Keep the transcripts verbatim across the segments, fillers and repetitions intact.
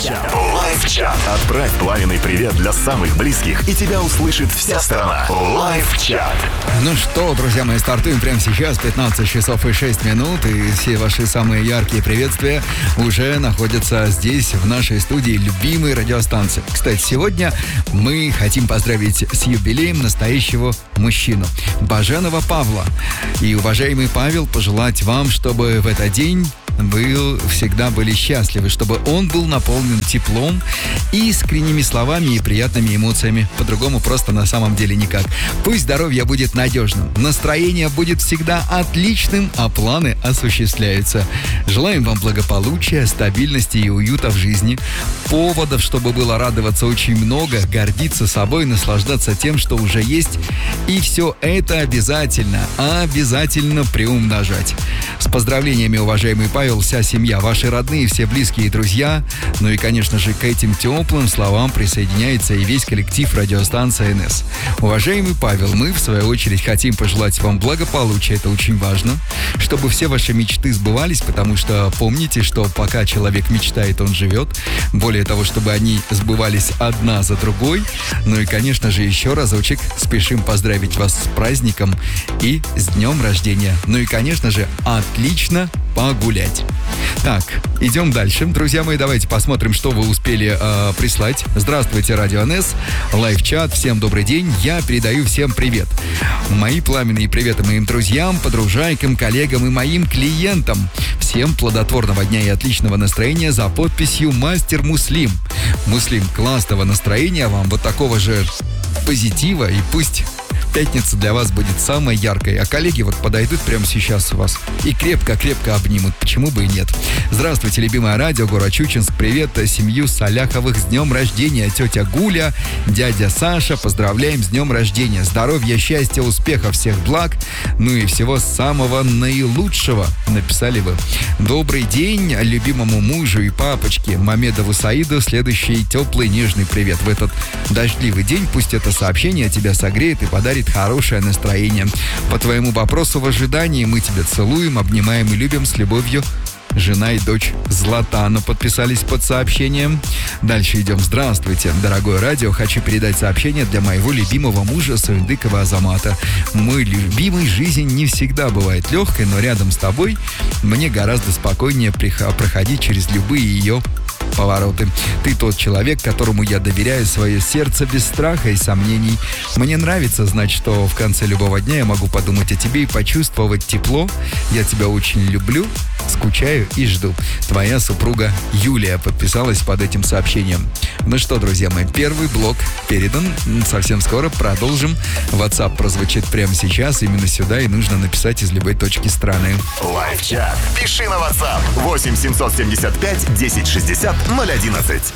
Лайв-чат. Отправь пламенный привет для самых близких, и тебя услышит вся страна. Лайв-чат. Ну что, друзья мои, стартуем прямо сейчас, пятнадцать часов и шесть минут, и все ваши самые яркие приветствия уже находятся здесь, в нашей студии любимой радиостанции. Кстати, сегодня мы хотим поздравить с юбилеем настоящего мужчину, Баженова Павла. И, уважаемый Павел, пожелать вам, чтобы в этот день вы всегда были счастливы, чтобы он был наполнен теплом, искренними словами и приятными эмоциями. По-другому просто на самом деле никак. Пусть здоровье будет надежным, настроение будет всегда отличным, а планы осуществляются. Желаем вам благополучия, стабильности и уюта в жизни. Поводов, чтобы было радоваться, очень много, гордиться собой, наслаждаться тем, что уже есть. И все это обязательно, обязательно приумножать. С поздравлениями, уважаемый Павел, вся семья, ваши родные, все близкие и друзья. Ну и, конечно же, к этим теплым словам присоединяется и весь коллектив радиостанции эн эс. Уважаемый Павел, мы, в свою очередь, хотим пожелать вам благополучия, это очень важно, чтобы все ваши мечты сбывались, потому что помните, что пока человек мечтает, он живет. Более того, чтобы они сбывались одна за другой. Ну и, конечно же, еще разочек спешим поздравить вас с праздником и с днем рождения. Ну и, конечно же, отлично погулять. Так, идем дальше. Друзья мои, давайте посмотрим, что вы успели э, прислать. Здравствуйте, Радио эн эс, лайв-чат, всем добрый день. Я передаю всем привет. Мои пламенные приветы моим друзьям, подружайкам, коллегам и моим клиентам. Всем плодотворного дня и отличного настроения за подписью «Мастер Муслим». Муслим, классного настроения вам, вот такого же позитива, и пусть пятница для вас будет самой яркой. А коллеги вот подойдут прямо сейчас у вас и крепко-крепко обнимут. Почему бы и нет? Здравствуйте, любимое радио, город Щучинск. Привет семью Саляховых с днем рождения. Тетя Гуля, дядя Саша. Поздравляем с днем рождения. Здоровья, счастья, успехов, всех благ. Ну и всего самого наилучшего, написали вы. Добрый день любимому мужу и папочке Мамедову Саиду. Следующий теплый, нежный привет. В этот дождливый день пусть это сообщение тебя согреет и подарит хорошее настроение. По твоему вопросу в ожидании мы тебя целуем, обнимаем и любим с любовью. Жена и дочь Златана подписались под сообщением. Дальше идем. Здравствуйте, дорогое радио. Хочу передать сообщение для моего любимого мужа Сундыкова Азамата. Мой любимый, жизнь не всегда бывает легкой, но рядом с тобой мне гораздо спокойнее проходить через любые ее повороты. Ты тот человек, которому я доверяю свое сердце без страха и сомнений. Мне нравится знать, что в конце любого дня я могу подумать о тебе и почувствовать тепло. Я тебя очень люблю, скучаю и жду. Твоя супруга Юлия подписалась под этим сообщением. Ну что, друзья мои, первый блок передан. Совсем скоро продолжим. WhatsApp прозвучит прямо сейчас. Именно сюда и нужно написать из любой точки страны. Лайв-чат. Пиши на WhatsApp восемь семьсот семьдесят пять десять шестьдесят ноль одиннадцать.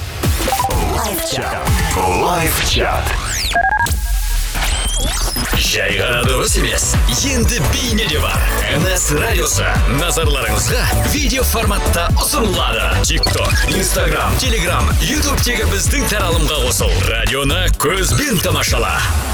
Лайв-чат. Лайв-чат. Жайгана дұрыс емес, енді бейне де бар. эн эс радиосы назарларыңызға видео форматта ұсынылады. TikTok, Instagram, Telegram, YouTube-тегі біздің таралымға қосыл. Радионы көзбен тамашала.